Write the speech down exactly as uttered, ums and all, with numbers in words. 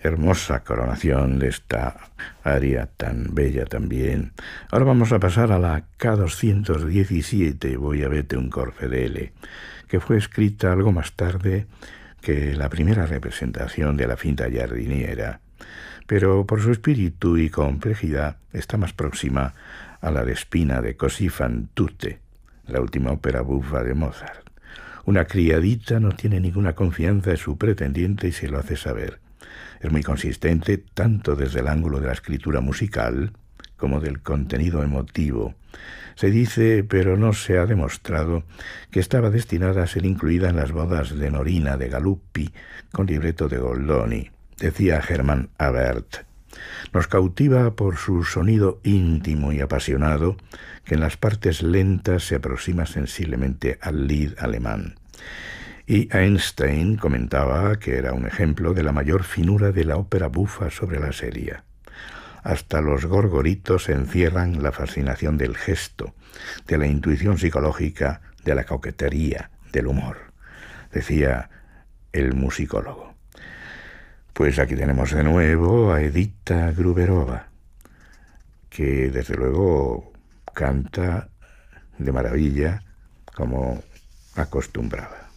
Hermosa coronación de esta aria tan bella también. Ahora vamos a pasar a la K doscientos diecisiete, Voi avete un cor fedele, que fue escrita algo más tarde que la primera representación de la finta giardiniera, pero por su espíritu y complejidad está más próxima a la de Spina de Così fan tutte, la última ópera bufa de Mozart. Una criadita no tiene ninguna confianza en su pretendiente y se lo hace saber. Es muy consistente tanto desde el ángulo de la escritura musical como del contenido emotivo. Se dice, pero no se ha demostrado, que estaba destinada a ser incluida en las bodas de Norina de Galuppi con libreto de Goldoni. Decía Hermann Abert: nos cautiva por su sonido íntimo y apasionado, que en las partes lentas se aproxima sensiblemente al Lied alemán. Y Einstein comentaba que era un ejemplo de la mayor finura de la ópera bufa sobre la seria. Hasta los gorgoritos encierran la fascinación del gesto, de la intuición psicológica, de la coquetería, del humor, decía el musicólogo. Pues aquí tenemos de nuevo a Edita Gruberova, que desde luego canta de maravilla como acostumbraba.